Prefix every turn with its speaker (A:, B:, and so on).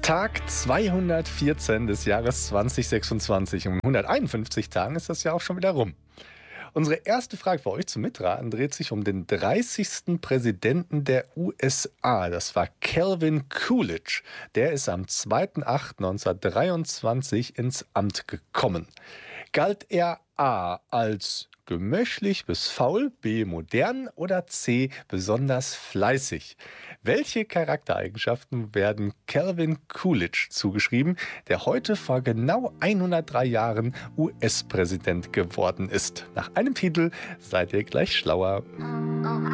A: Tag 214 des Jahres 2026. Um 151 Tagen ist das Jahr auch schon wieder rum. Unsere erste Frage für euch zum Mitraten dreht sich um den 30. Präsidenten der USA. Das war Calvin Coolidge. Der ist am 2.8.1923 ins Amt gekommen. Galt er A. als gemächlich bis faul, B. modern oder C. besonders fleißig? Welche Charaktereigenschaften werden Calvin Coolidge zugeschrieben, der heute vor genau 103 Jahren US-Präsident geworden ist? Nach einem Titel seid ihr gleich schlauer.